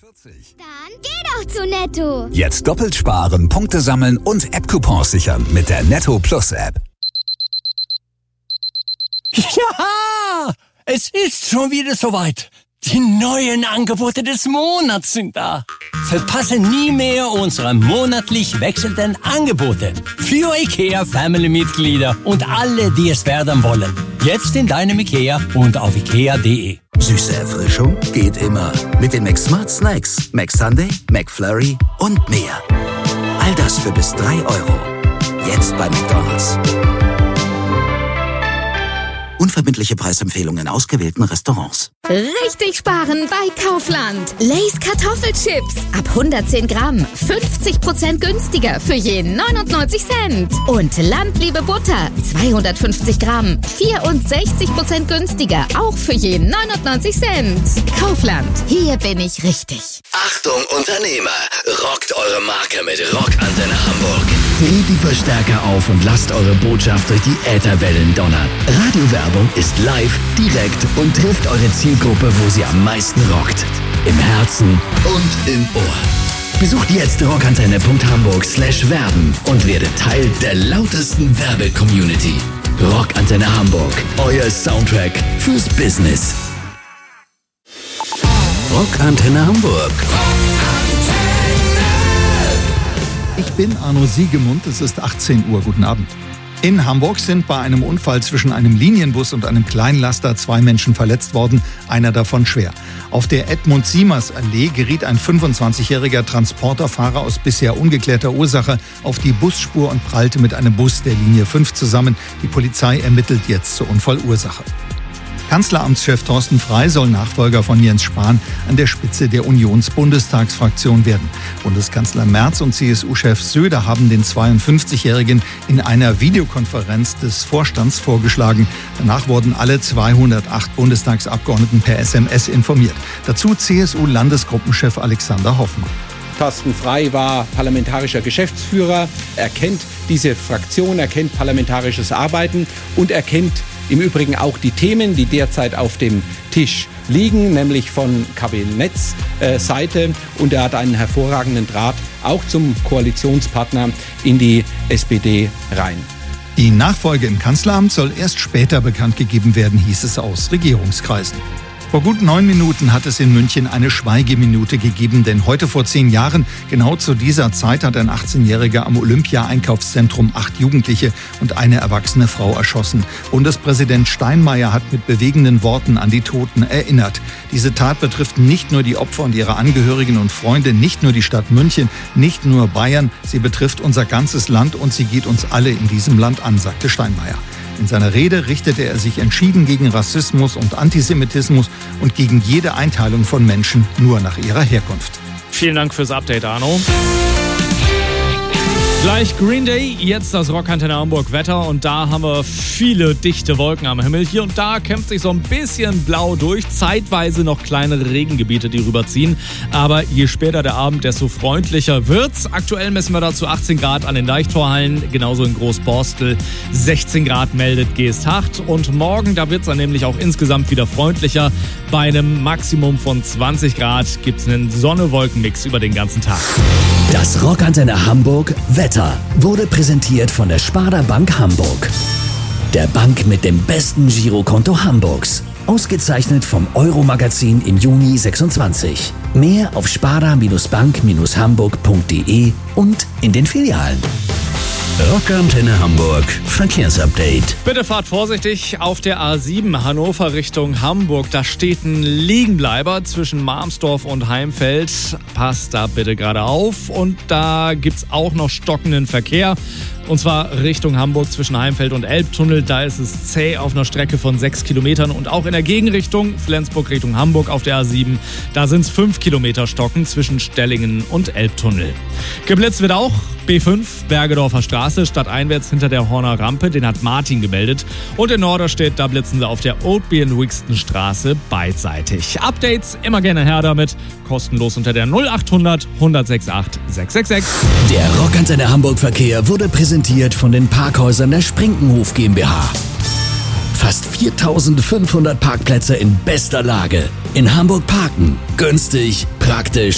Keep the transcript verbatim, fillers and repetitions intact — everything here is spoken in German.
vierzig. Dann geh doch zu Netto. Jetzt doppelt sparen, Punkte sammeln und App-Coupons sichern mit der Netto Plus App. Ja, es ist schon wieder soweit. Die neuen Angebote des Monats sind da. Verpasse nie mehr unsere monatlich wechselnden Angebote für IKEA Family-Mitglieder und alle, die es werden wollen. Jetzt in deinem IKEA und auf ikea punkt de. Süße Erfrischung geht immer. Mit den McSmart Snacks, McSunday, McFlurry und mehr. All das für bis drei Euro. Jetzt bei McDonald's. Unverbindliche Preisempfehlungen in ausgewählten Restaurants. Richtig sparen bei Kaufland. Lay's Kartoffelchips. Ab hundertzehn Gramm. fünfzig Prozent günstiger für je neunundneunzig Cent. Und Landliebe Butter. zweihundertfünfzig Gramm. vierundsechzig Prozent günstiger. Auch für je neunundneunzig Cent. Kaufland. Hier bin ich richtig. Achtung Unternehmer. Rockt eure Marke mit Rockantenne Hamburg. Dreht die Verstärker auf und lasst eure Botschaft durch die Ätherwellen donnern. Radiowerbung ist live, direkt und trifft eure Zielgruppe, wo sie am meisten rockt. Im Herzen und im Ohr. Besucht jetzt rockantenne punkt hamburg slash werben und werdet Teil der lautesten Werbe-Community. Rockantenne Hamburg, euer Soundtrack fürs Business. Rockantenne Hamburg. Ich bin Arno Siegemund, es ist achtzehn Uhr. Guten Abend. In Hamburg sind bei einem Unfall zwischen einem Linienbus und einem Kleinlaster zwei Menschen verletzt worden, einer davon schwer. Auf der Edmund-Siemers-Allee geriet ein fünfundzwanzigjähriger Transporterfahrer aus bisher ungeklärter Ursache auf die Busspur und prallte mit einem Bus der Linie fünf zusammen. Die Polizei ermittelt jetzt zur Unfallursache. Kanzleramtschef Thorsten Frey soll Nachfolger von Jens Spahn an der Spitze der Unions-Bundestagsfraktion werden. Bundeskanzler Merz und C S U-Chef Söder haben den zweiundfünfzigjährigen in einer Videokonferenz des Vorstands vorgeschlagen. Danach wurden alle zweihundertacht Bundestagsabgeordneten per S M S informiert. Dazu C S U-Landesgruppenchef Alexander Hoffmann. Thorsten Frey war parlamentarischer Geschäftsführer, er kennt diese Fraktion, er kennt parlamentarisches Arbeiten und er kennt im Übrigen auch die Themen, die derzeit auf dem Tisch liegen, nämlich von Kabinettsseite. Und er hat einen hervorragenden Draht auch zum Koalitionspartner in die S P D rein. Die Nachfolge im Kanzleramt soll erst später bekannt gegeben werden, hieß es aus Regierungskreisen. Vor gut neun Minuten hat es in München eine Schweigeminute gegeben, denn heute vor zehn Jahren, genau zu dieser Zeit, hat ein achtzehnjähriger am Olympia-Einkaufszentrum acht Jugendliche und eine erwachsene Frau erschossen. Bundespräsident Steinmeier hat mit bewegenden Worten an die Toten erinnert. Diese Tat betrifft nicht nur die Opfer und ihre Angehörigen und Freunde, nicht nur die Stadt München, nicht nur Bayern, sie betrifft unser ganzes Land und sie geht uns alle in diesem Land an, sagte Steinmeier. In seiner Rede richtete er sich entschieden gegen Rassismus und Antisemitismus und gegen jede Einteilung von Menschen nur nach ihrer Herkunft. Vielen Dank fürs Update, Arno. Gleich Green Day, jetzt das Rockantenne Hamburg Wetter und da haben wir viele dichte Wolken am Himmel. Hier und da kämpft sich so ein bisschen blau durch, zeitweise noch kleinere Regengebiete, die rüberziehen. Aber je später der Abend, desto freundlicher wird's. Aktuell messen wir dazu achtzehn Grad an den Deichtorhallen, genauso in Großborstel. sechzehn Grad meldet Geesthacht und morgen, da wird's dann nämlich auch insgesamt wieder freundlicher. Bei einem Maximum von zwanzig Grad gibt's einen Sonne-Wolken-Mix über den ganzen Tag. Das Rockantenne Hamburg Wetter wurde präsentiert von der Sparda Bank Hamburg. Der Bank mit dem besten Girokonto Hamburgs. Ausgezeichnet vom Euro-Magazin im Juni sechsundzwanzig. Mehr auf sparda Bank Hamburg punkt de und in den Filialen. Rockantenne Hamburg Verkehrsupdate. Bitte fahrt vorsichtig auf der A sieben Hannover Richtung Hamburg. Da steht ein Liegenbleiber zwischen Marmsdorf und Heimfeld. Passt da bitte gerade auf. Und da gibt's auch noch stockenden Verkehr. Und zwar Richtung Hamburg zwischen Heimfeld und Elbtunnel. Da ist es zäh auf einer Strecke von sechs Kilometern. Und auch in der Gegenrichtung, Flensburg Richtung Hamburg auf der A sieben, da sind es fünf Kilometer Stocken zwischen Stellingen und Elbtunnel. Geblitzt wird auch B fünf, Bergedorfer Straße, stadteinwärts hinter der Horner Rampe. Den hat Martin gemeldet. Und in Norderstedt, da blitzen sie auf der Oldby and Wixton Straße beidseitig. Updates immer gerne her damit. Kostenlos unter der null achthundert hundertsechsundachtzig sechshundertsechsundsiebzig. Der Rockantenne Hamburg Verkehr wurde präsentiert von den Parkhäusern der Sprinkenhof GmbH. Fast viertausendfünfhundert Parkplätze in bester Lage. In Hamburg parken. Günstig, praktisch